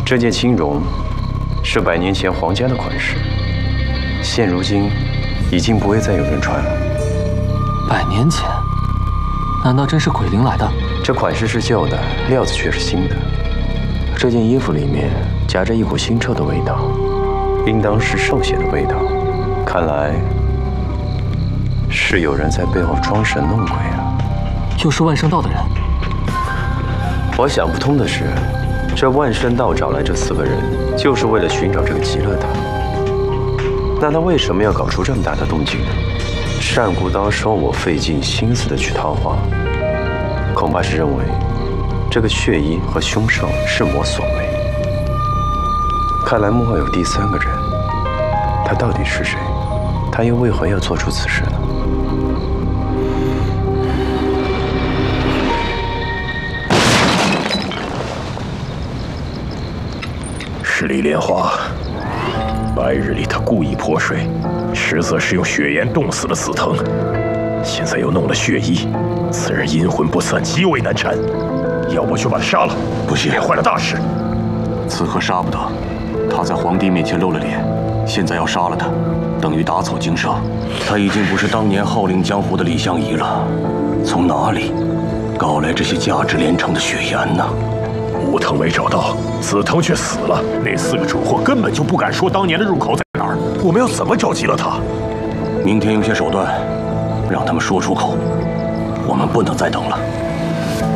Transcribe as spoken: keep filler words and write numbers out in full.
这件青绒是百年前皇家的款式，现如今已经不会再有人穿了。 百年前？难道真是鬼灵来的？ 这款式是旧的，料子却是新的。这件衣服里面夹着一股腥臭的味道，应当是兽血的味道。看来是有人在背后装神弄鬼啊！ 又是万圣道的人。 我想不通的是，这万圣道找来这四个人，就是为了寻找这个极乐塔。那他为什么要搞出这么大的动静呢？单孤刀说我费尽心思的去套话，恐怕是认为这个血衣和凶兽是我所为。看来幕后有第三个人，他到底是谁？他又为何要做出此事呢？ 是李莲花。白日里他故意泼水，实则是用血焰冻死了紫藤。现在又弄了血衣，此人阴魂不散，极为难缠。要不就把他杀了？ 不行， 别坏了大事。 此刻杀不得，他在皇帝面前露了脸，现在要杀了他，等于打草惊蛇。他已经不是当年号令江湖的李相夷了，从哪里搞来这些价值连城的血盐呢？ 武藤没找到，紫藤却死了。那四个蠢货根本就不敢说当年的入口在哪儿。我们要怎么找极乐塔？ 明天用些手段，让他们说出口。我们不能再等了。